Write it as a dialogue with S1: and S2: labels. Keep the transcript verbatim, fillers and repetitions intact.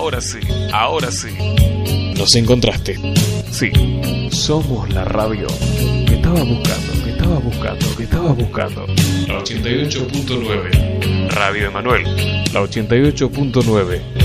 S1: Ahora sí, ahora sí.
S2: Nos encontraste.
S1: Sí, somos la radio que estabas buscando, que estabas buscando, que estabas buscando.
S2: La ochenta y ocho punto nueve.
S1: Radio Emanuel.
S2: La ochenta y ocho punto nueve.